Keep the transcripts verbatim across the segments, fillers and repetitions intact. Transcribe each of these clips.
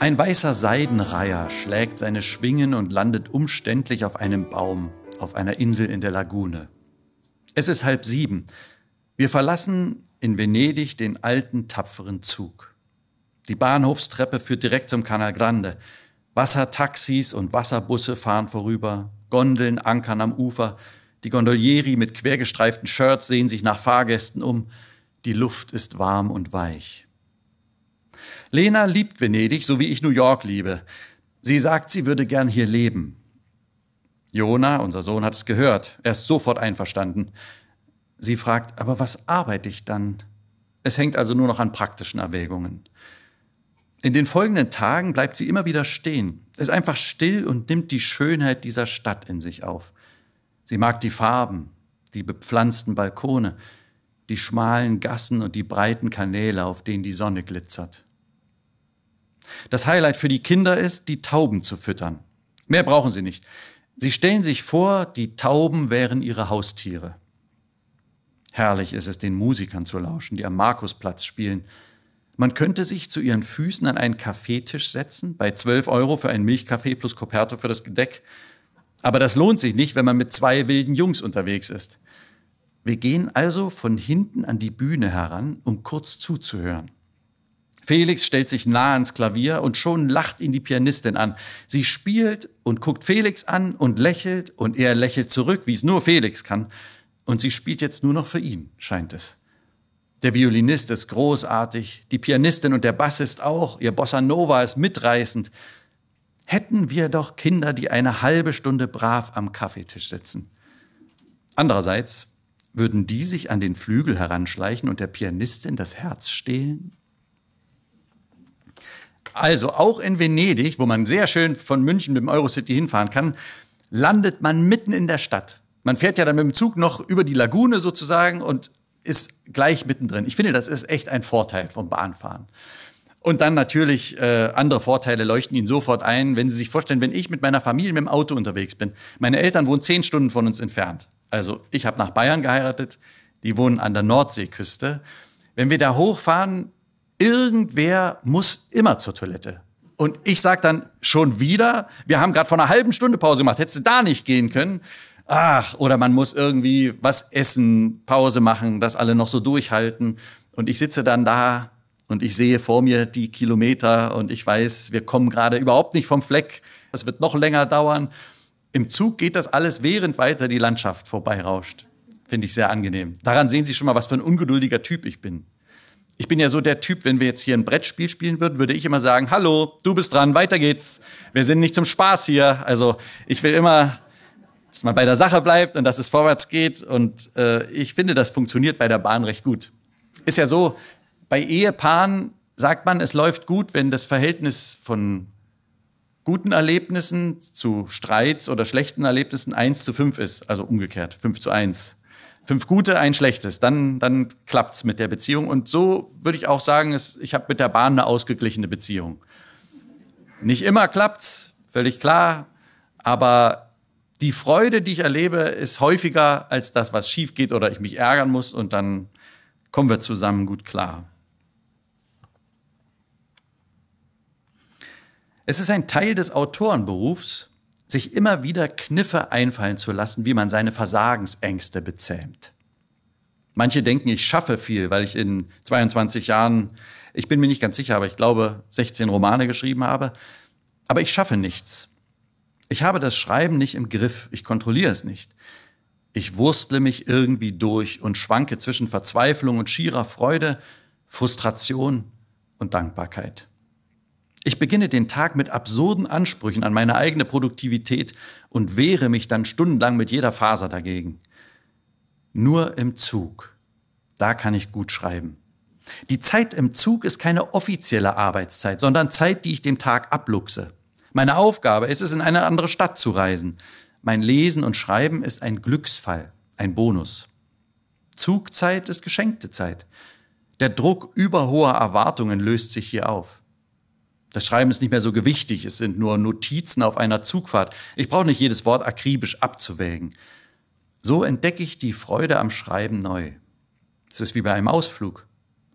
Ein weißer Seidenreiher schlägt seine Schwingen und landet umständlich auf einem Baum, auf einer Insel in der Lagune. Es ist halb sieben. Wir verlassen in Venedig den alten, tapferen Zug. Die Bahnhofstreppe führt direkt zum Canal Grande. Wassertaxis und Wasserbusse fahren vorüber, Gondeln ankern am Ufer, die Gondolieri mit quergestreiften Shirts sehen sich nach Fahrgästen um. Die Luft ist warm und weich. Lena liebt Venedig, so wie ich New York liebe. Sie sagt, sie würde gern hier leben. Jona, unser Sohn, hat es gehört. Er ist sofort einverstanden. Sie fragt, aber was arbeite ich dann? Es hängt also nur noch an praktischen Erwägungen. In den folgenden Tagen bleibt sie immer wieder stehen, ist einfach still und nimmt die Schönheit dieser Stadt in sich auf. Sie mag die Farben, die bepflanzten Balkone, die schmalen Gassen und die breiten Kanäle, auf denen die Sonne glitzert. Das Highlight für die Kinder ist, die Tauben zu füttern. Mehr brauchen sie nicht. Sie stellen sich vor, die Tauben wären ihre Haustiere. Herrlich ist es, den Musikern zu lauschen, die am Markusplatz spielen. Man könnte sich zu ihren Füßen an einen Kaffeetisch setzen, bei zwölf Euro für einen Milchkaffee plus Coperto für das Gedeck. Aber das lohnt sich nicht, wenn man mit zwei wilden Jungs unterwegs ist. Wir gehen also von hinten an die Bühne heran, um kurz zuzuhören. Felix stellt sich nah ans Klavier und schon lacht ihn die Pianistin an. Sie spielt und guckt Felix an und lächelt und er lächelt zurück, wie es nur Felix kann. Und sie spielt jetzt nur noch für ihn, scheint es. Der Violinist ist großartig, die Pianistin und der Bassist auch, ihr Bossa Nova ist mitreißend. Hätten wir doch Kinder, die eine halbe Stunde brav am Kaffeetisch sitzen. Andererseits würden die sich an den Flügel heranschleichen und der Pianistin das Herz stehlen? Also auch in Venedig, wo man sehr schön von München mit dem Eurocity hinfahren kann, landet man mitten in der Stadt. Man fährt ja dann mit dem Zug noch über die Lagune sozusagen und ist gleich mittendrin. Ich finde, das ist echt ein Vorteil vom Bahnfahren. Und dann natürlich äh, andere Vorteile leuchten Ihnen sofort ein, wenn Sie sich vorstellen, wenn ich mit meiner Familie mit dem Auto unterwegs bin. Meine Eltern wohnen zehn Stunden von uns entfernt. Also ich habe nach Bayern geheiratet, die wohnen an der Nordseeküste. Wenn wir da hochfahren, irgendwer muss immer zur Toilette. Und ich sage dann schon wieder, wir haben gerade vor einer halben Stunde Pause gemacht, hättest du da nicht gehen können? Ach, oder man muss irgendwie was essen, Pause machen, das alle noch so durchhalten. Und ich sitze dann da und ich sehe vor mir die Kilometer und ich weiß, wir kommen gerade überhaupt nicht vom Fleck. Es wird noch länger dauern. Im Zug geht das alles, während weiter die Landschaft vorbeirauscht. Finde ich sehr angenehm. Daran sehen Sie schon mal, was für ein ungeduldiger Typ ich bin. Ich bin ja so der Typ, wenn wir jetzt hier ein Brettspiel spielen würden, würde ich immer sagen, hallo, du bist dran, weiter geht's. Wir sind nicht zum Spaß hier. Also ich will immer, dass man bei der Sache bleibt und dass es vorwärts geht. Und äh, ich finde, das funktioniert bei der Bahn recht gut. Ist ja so, bei Ehepaaren sagt man, es läuft gut, wenn das Verhältnis von guten Erlebnissen zu Streits oder schlechten Erlebnissen eins zu fünf ist. Also umgekehrt, fünf zu eins. Fünf gute, ein schlechtes, dann, dann klappt's mit der Beziehung. Und so würde ich auch sagen, es, ich habe mit der Bahn eine ausgeglichene Beziehung. Nicht immer klappt's, völlig klar, aber die Freude, die ich erlebe, ist häufiger als das, was schief geht oder ich mich ärgern muss und dann kommen wir zusammen gut klar. Es ist ein Teil des Autorenberufs, sich immer wieder Kniffe einfallen zu lassen, wie man seine Versagensängste bezähmt. Manche denken, ich schaffe viel, weil ich in zweiundzwanzig Jahren, ich bin mir nicht ganz sicher, aber ich glaube, sechzehn Romane geschrieben habe. Aber ich schaffe nichts. Ich habe das Schreiben nicht im Griff, ich kontrolliere es nicht. Ich wurstle mich irgendwie durch und schwanke zwischen Verzweiflung und schierer Freude, Frustration und Dankbarkeit. Ich beginne den Tag mit absurden Ansprüchen an meine eigene Produktivität und wehre mich dann stundenlang mit jeder Faser dagegen. Nur im Zug, da kann ich gut schreiben. Die Zeit im Zug ist keine offizielle Arbeitszeit, sondern Zeit, die ich dem Tag abluchse. Meine Aufgabe ist es, in eine andere Stadt zu reisen. Mein Lesen und Schreiben ist ein Glücksfall, ein Bonus. Zugzeit ist geschenkte Zeit. Der Druck überhoher Erwartungen löst sich hier auf. Das Schreiben ist nicht mehr so gewichtig, es sind nur Notizen auf einer Zugfahrt. Ich brauche nicht jedes Wort akribisch abzuwägen. So entdecke ich die Freude am Schreiben neu. Es ist wie bei einem Ausflug.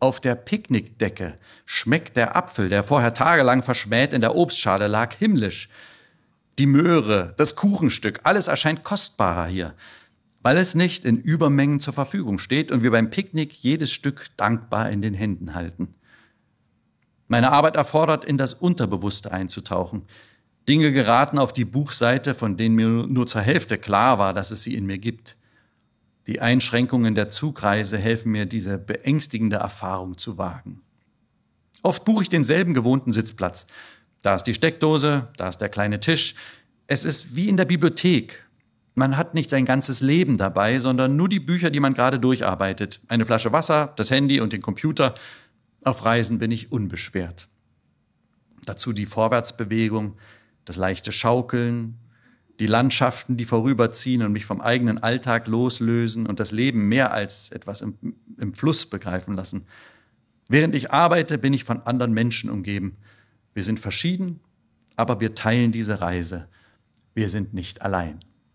Auf der Picknickdecke schmeckt der Apfel, der vorher tagelang verschmäht in der Obstschale lag, himmlisch. Die Möhre, das Kuchenstück, alles erscheint kostbarer hier, weil es nicht in Übermengen zur Verfügung steht und wir beim Picknick jedes Stück dankbar in den Händen halten. Meine Arbeit erfordert, in das Unterbewusste einzutauchen. Dinge geraten auf die Buchseite, von denen mir nur zur Hälfte klar war, dass es sie in mir gibt. Die Einschränkungen der Zugreise helfen mir, diese beängstigende Erfahrung zu wagen. Oft buche ich denselben gewohnten Sitzplatz. Da ist die Steckdose, da ist der kleine Tisch. Es ist wie in der Bibliothek. Man hat nicht sein ganzes Leben dabei, sondern nur die Bücher, die man gerade durcharbeitet. Eine Flasche Wasser, das Handy und den Computer. Auf Reisen bin ich unbeschwert. Dazu die Vorwärtsbewegung, das leichte Schaukeln, die Landschaften, die vorüberziehen und mich vom eigenen Alltag loslösen und das Leben mehr als etwas im, im Fluss begreifen lassen. Während ich arbeite, bin ich von anderen Menschen umgeben. Wir sind verschieden, aber wir teilen diese Reise. Wir sind nicht allein.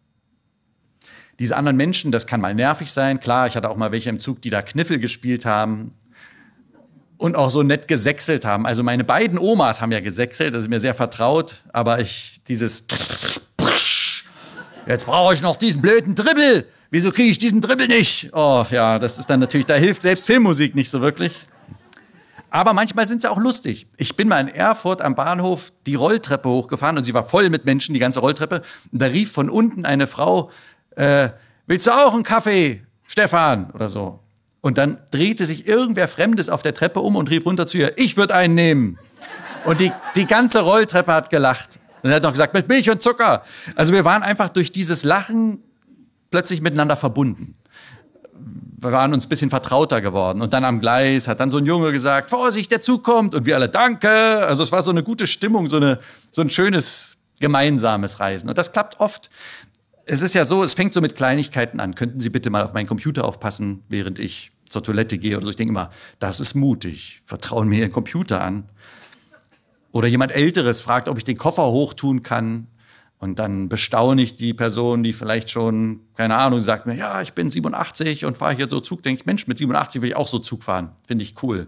Diese anderen Menschen, das kann mal nervig sein. Klar, ich hatte auch mal welche im Zug, die da Kniffel gespielt haben und auch so nett gesächselt haben. Also meine beiden Omas haben ja gesächselt, das ist mir sehr vertraut. Aber ich, dieses jetzt brauche ich noch diesen blöden Dribbel. Wieso kriege ich diesen Dribbel nicht? Oh ja, das ist dann natürlich, da hilft selbst Filmmusik nicht so wirklich. Aber manchmal sind sie auch lustig. Ich bin mal in Erfurt am Bahnhof die Rolltreppe hochgefahren und sie war voll mit Menschen, die ganze Rolltreppe. Und da rief von unten eine Frau, äh, willst du auch einen Kaffee, Stefan? Oder so. Und dann drehte sich irgendwer Fremdes auf der Treppe um und rief runter zu ihr, ich würde einen nehmen. Und die, die ganze Rolltreppe hat gelacht. Und er hat noch gesagt, mit Milch und Zucker. Also wir waren einfach durch dieses Lachen plötzlich miteinander verbunden. Wir waren uns ein bisschen vertrauter geworden. Und dann am Gleis hat dann so ein Junge gesagt, Vorsicht, der Zug kommt. Und wir alle, danke. Also es war so eine gute Stimmung, so, eine, so ein schönes gemeinsames Reisen. Und das klappt oft. Es ist ja so, es fängt so mit Kleinigkeiten an. Könnten Sie bitte mal auf meinen Computer aufpassen, während ich zur Toilette gehe oder so. Ich denke immer, das ist mutig. Vertrauen mir Ihren Computer an. Oder jemand Älteres fragt, ob ich den Koffer hochtun kann. Und dann bestaune ich die Person, die vielleicht schon, keine Ahnung, sagt mir, ja, ich bin siebenundachtzig und fahre hier so Zug. Denke ich, Mensch, mit siebenundachtzig will ich auch so Zug fahren. Finde ich cool.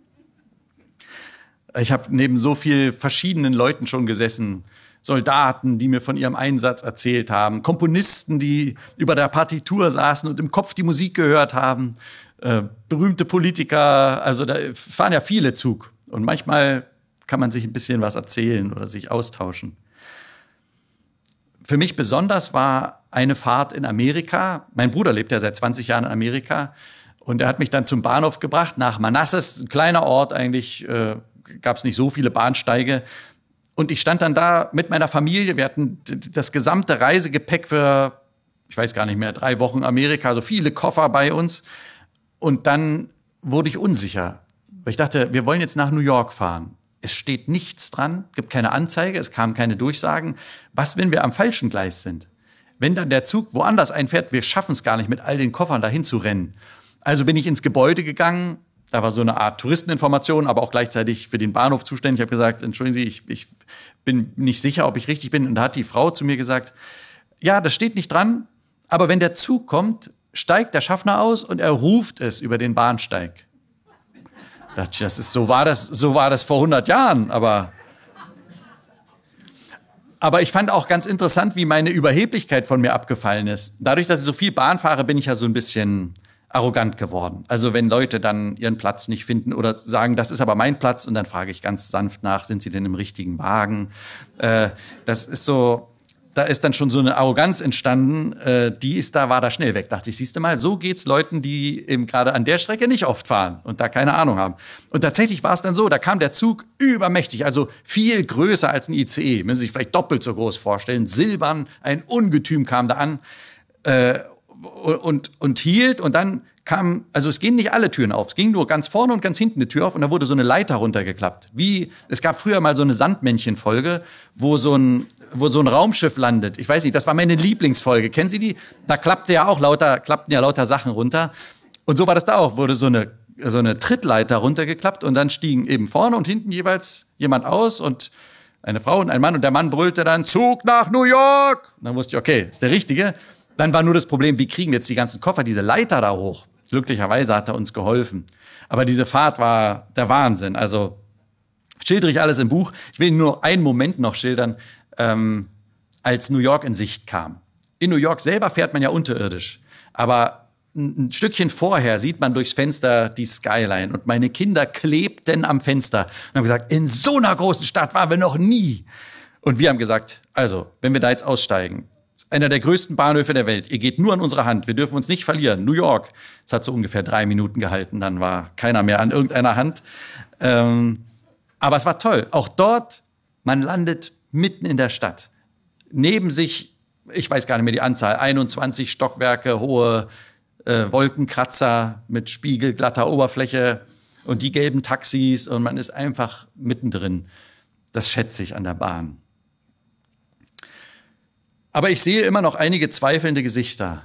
Ich habe neben so viel verschiedenen Leuten schon gesessen. Soldaten, die mir von ihrem Einsatz erzählt haben. Komponisten, die über der Partitur saßen und im Kopf die Musik gehört haben. Äh, berühmte Politiker. Also da fahren ja viele Zug. Und manchmal kann man sich ein bisschen was erzählen oder sich austauschen. Für mich besonders war eine Fahrt in Amerika. Mein Bruder lebt ja seit zwanzig Jahren in Amerika. Und er hat mich dann zum Bahnhof gebracht, nach Manassas, ein kleiner Ort eigentlich, äh, gab es nicht so viele Bahnsteige. Und ich stand dann da mit meiner Familie. Wir hatten das gesamte Reisegepäck für, ich weiß gar nicht mehr, drei Wochen Amerika, so viele Koffer bei uns. Und dann wurde ich unsicher. Weil ich dachte, wir wollen jetzt nach New York fahren. Es steht nichts dran, gibt keine Anzeige, es kamen keine Durchsagen. Was, wenn wir am falschen Gleis sind? Wenn dann der Zug woanders einfährt, wir schaffen es gar nicht, mit all den Koffern dahin zu rennen. Also bin ich ins Gebäude gegangen, da war so eine Art Touristeninformation, aber auch gleichzeitig für den Bahnhof zuständig. Ich habe gesagt, entschuldigen Sie, ich, ich bin nicht sicher, ob ich richtig bin. Und da hat die Frau zu mir gesagt, ja, das steht nicht dran, aber wenn der Zug kommt, steigt der Schaffner aus und er ruft es über den Bahnsteig. Das ist, so war das, so war das vor hundert Jahren, aber, aber ich fand auch ganz interessant, wie meine Überheblichkeit von mir abgefallen ist. Dadurch, dass ich so viel Bahn fahre, bin ich ja so ein bisschen arrogant geworden. Also wenn Leute dann ihren Platz nicht finden oder sagen, das ist aber mein Platz, und dann frage ich ganz sanft nach, sind sie denn im richtigen Wagen? Äh, das ist so, da ist dann schon so eine Arroganz entstanden, äh, die ist da, war da schnell weg. Dachte ich, siehst du mal, so geht's Leuten, die eben gerade an der Strecke nicht oft fahren und da keine Ahnung haben. Und tatsächlich war es dann so, da kam der Zug übermächtig, also viel größer als ein I C E, müssen Sie sich vielleicht doppelt so groß vorstellen, silbern, ein Ungetüm kam da an, äh, und, und hielt, und dann kam, also es gehen nicht alle Türen auf, es ging nur ganz vorne und ganz hinten eine Tür auf, und da wurde so eine Leiter runtergeklappt. Wie, es gab früher mal so eine Sandmännchen-Folge, wo so ein, wo so ein Raumschiff landet. Ich weiß nicht, das war meine Lieblingsfolge. Kennen Sie die? Da klappte ja auch lauter, klappten ja lauter Sachen runter. Und so war das da auch, wurde so eine, so eine Trittleiter runtergeklappt, und dann stiegen eben vorne und hinten jeweils jemand aus, und eine Frau und ein Mann, und der Mann brüllte dann, Zug nach New York! Und dann wusste ich, okay, ist der Richtige. Dann war nur das Problem, wie kriegen wir jetzt die ganzen Koffer, diese Leiter da hoch? Glücklicherweise hat er uns geholfen. Aber diese Fahrt war der Wahnsinn. Also schildere ich alles im Buch. Ich will nur einen Moment noch schildern, ähm, als New York in Sicht kam. In New York selber fährt man ja unterirdisch. Aber ein Stückchen vorher sieht man durchs Fenster die Skyline. Und meine Kinder klebten am Fenster und haben gesagt, in so einer großen Stadt waren wir noch nie. Und wir haben gesagt, also, wenn wir da jetzt aussteigen, einer der größten Bahnhöfe der Welt. Ihr geht nur an unsere Hand. Wir dürfen uns nicht verlieren. New York. Es hat so ungefähr drei Minuten gehalten. Dann war keiner mehr an irgendeiner Hand. Ähm, aber es war toll. Auch dort, man landet mitten in der Stadt. Neben sich, ich weiß gar nicht mehr die Anzahl, einundzwanzig Stockwerke hohe äh, Wolkenkratzer mit spiegelglatter Oberfläche und die gelben Taxis. Und man ist einfach mittendrin. Das schätze ich an der Bahn. Aber ich sehe immer noch einige zweifelnde Gesichter.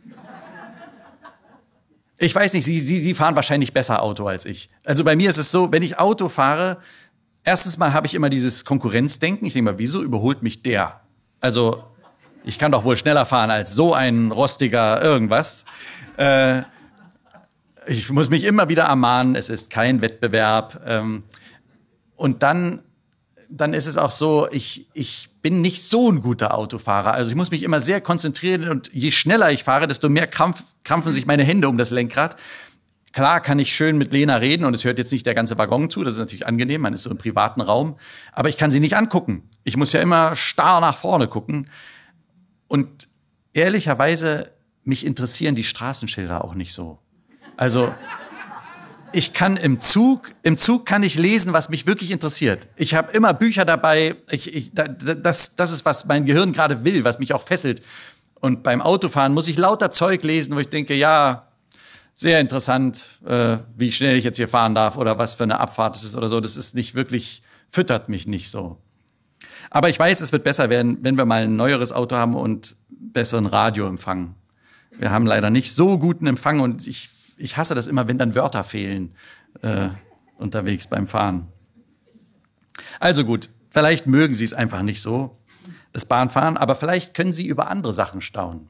Ich weiß nicht, Sie, Sie, Sie fahren wahrscheinlich besser Auto als ich. Also bei mir ist es so, wenn ich Auto fahre, erstens mal habe ich immer dieses Konkurrenzdenken. Ich denke mal, wieso überholt mich der? Also ich kann doch wohl schneller fahren als so ein rostiger irgendwas. Äh, ich muss mich immer wieder ermahnen, es ist kein Wettbewerb. Ähm, und dann... dann ist es auch so, ich, ich bin nicht so ein guter Autofahrer. Also ich muss mich immer sehr konzentrieren und je schneller ich fahre, desto mehr krampf, krampfen sich meine Hände um das Lenkrad. Klar kann ich schön mit Lena reden und es hört jetzt nicht der ganze Waggon zu, das ist natürlich angenehm, man ist so im privaten Raum. Aber ich kann sie nicht angucken. Ich muss ja immer starr nach vorne gucken. Und ehrlicherweise, mich interessieren die Straßenschilder auch nicht so. Also... Ich kann im Zug, im Zug kann ich lesen, was mich wirklich interessiert. Ich habe immer Bücher dabei. Ich, ich, das, das ist, was mein Gehirn gerade will, was mich auch fesselt. Und beim Autofahren muss ich lauter Zeug lesen, wo ich denke, ja, sehr interessant, äh, wie schnell ich jetzt hier fahren darf oder was für eine Abfahrt es ist oder so. Das ist nicht wirklich, füttert mich nicht so. Aber ich weiß, es wird besser werden, wenn wir mal ein neueres Auto haben und besseren Radioempfang. Wir haben leider nicht so guten Empfang und ich Ich hasse das immer, wenn dann Wörter fehlen äh, unterwegs beim Fahren. Also gut, vielleicht mögen Sie es einfach nicht so, das Bahnfahren, aber vielleicht können Sie über andere Sachen staunen.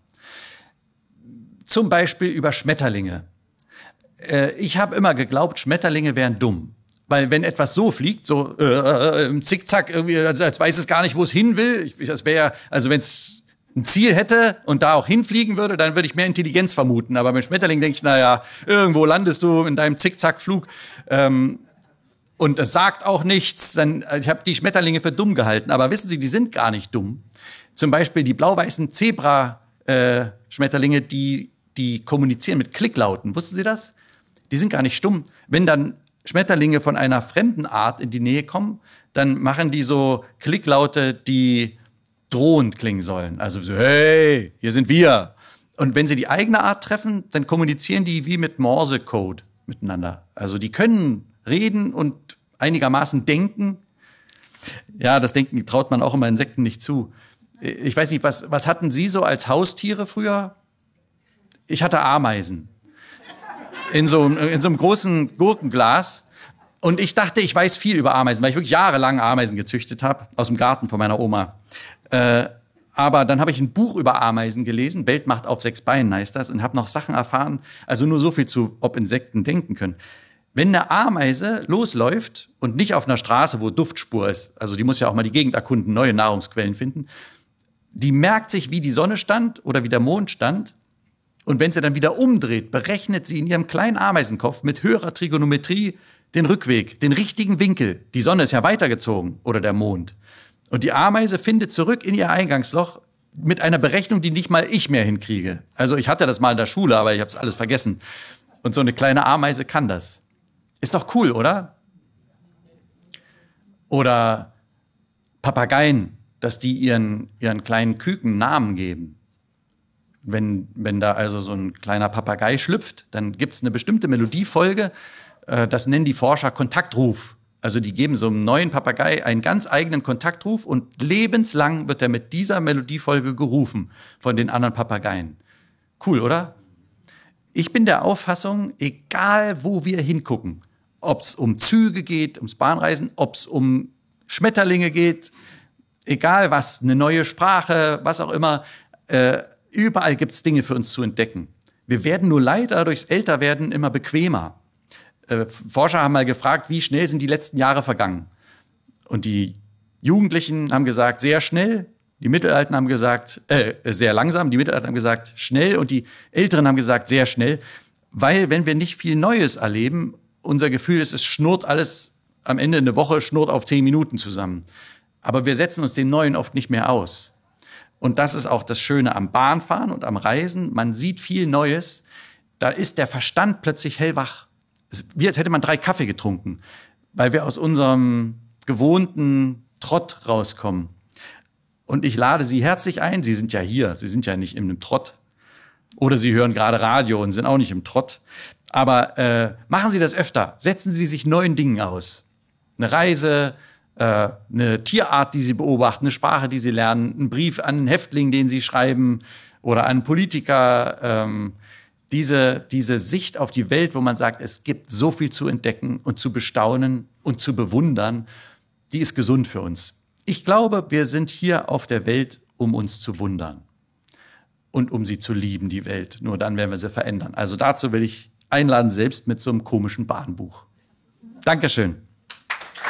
Zum Beispiel über Schmetterlinge. Äh, ich habe immer geglaubt, Schmetterlinge wären dumm. Weil wenn etwas so fliegt, so äh, im Zickzack, irgendwie, als, als weiß es gar nicht, wo es hin will. Ich, das wäre, also wenn es ein Ziel hätte und da auch hinfliegen würde, dann würde ich mehr Intelligenz vermuten. Aber beim Schmetterling denke ich, naja, irgendwo landest du in deinem Zickzackflug ähm, und es sagt auch nichts. Dann, ich habe die Schmetterlinge für dumm gehalten. Aber wissen Sie, die sind gar nicht dumm. Zum Beispiel die blau-weißen Zebra-Schmetterlinge, äh, die, die kommunizieren mit Klicklauten. Wussten Sie das? Die sind gar nicht stumm. Wenn dann Schmetterlinge von einer fremden Art in die Nähe kommen, dann machen die so Klicklaute, die drohend klingen sollen. Also so, hey, hier sind wir. Und wenn sie die eigene Art treffen, dann kommunizieren die wie mit Morsecode miteinander. Also die können reden und einigermaßen denken. Ja, das Denken traut man auch immer Insekten nicht zu. Ich weiß nicht, was, was hatten Sie so als Haustiere früher? Ich hatte Ameisen. In so, in so einem großen Gurkenglas. Und ich dachte, ich weiß viel über Ameisen, weil ich wirklich jahrelang Ameisen gezüchtet habe, aus dem Garten von meiner Oma. Äh, aber dann habe ich ein Buch über Ameisen gelesen, Weltmacht auf sechs Beinen heißt das, und habe noch Sachen erfahren, also nur so viel zu, ob Insekten denken können. Wenn eine Ameise losläuft und nicht auf einer Straße, wo Duftspur ist, also die muss ja auch mal die Gegend erkunden, neue Nahrungsquellen finden, die merkt sich, wie die Sonne stand oder wie der Mond stand. Und wenn sie dann wieder umdreht, berechnet sie in ihrem kleinen Ameisenkopf mit höherer Trigonometrie den Rückweg, den richtigen Winkel. Die Sonne ist ja weitergezogen oder der Mond. Und die Ameise findet zurück in ihr Eingangsloch mit einer Berechnung, die nicht mal ich mehr hinkriege. Also ich hatte das mal in der Schule, aber ich habe es alles vergessen. Und so eine kleine Ameise kann das. Ist doch cool, oder? Oder Papageien, dass die ihren, ihren kleinen Küken Namen geben. Wenn, wenn da also so ein kleiner Papagei schlüpft, dann gibt es eine bestimmte Melodiefolge, äh, das nennen die Forscher Kontaktruf. Also die geben so einem neuen Papagei einen ganz eigenen Kontaktruf und lebenslang wird er mit dieser Melodiefolge gerufen von den anderen Papageien. Cool, oder? Ich bin der Auffassung, egal wo wir hingucken, ob es um Züge geht, ums Bahnreisen, ob es um Schmetterlinge geht, egal was, eine neue Sprache, was auch immer, äh, überall gibt es Dinge für uns zu entdecken. Wir werden nur leider durchs Älterwerden immer bequemer. Äh, Forscher haben mal gefragt, wie schnell sind die letzten Jahre vergangen? Und die Jugendlichen haben gesagt, sehr schnell. Die Mittelalten haben gesagt, äh, sehr langsam. Die Mittelalten haben gesagt, schnell. Und die Älteren haben gesagt, sehr schnell. Weil, wenn wir nicht viel Neues erleben, unser Gefühl ist, es schnurrt alles am Ende eine Woche, schnurrt auf zehn Minuten zusammen. Aber wir setzen uns dem Neuen oft nicht mehr aus. Und das ist auch das Schöne am Bahnfahren und am Reisen. Man sieht viel Neues. Da ist der Verstand plötzlich hellwach. Es ist wie als hätte man drei Kaffee getrunken, weil wir aus unserem gewohnten Trott rauskommen. Und ich lade Sie herzlich ein. Sie sind ja hier. Sie sind ja nicht in einem Trott. Oder Sie hören gerade Radio und sind auch nicht im Trott. Aber äh, machen Sie das öfter. Setzen Sie sich neuen Dingen aus. Eine Reise, äh, eine Tierart, die Sie beobachten, eine Sprache, die Sie lernen, einen Brief an einen Häftling, den Sie schreiben oder an einen Politiker. Ähm, diese, diese Sicht auf die Welt, wo man sagt, es gibt so viel zu entdecken und zu bestaunen und zu bewundern, die ist gesund für uns. Ich glaube, wir sind hier auf der Welt, um uns zu wundern und um sie zu lieben, die Welt. Nur dann werden wir sie verändern. Also dazu will ich einladen, selbst mit so einem komischen Bahnbuch. Dankeschön.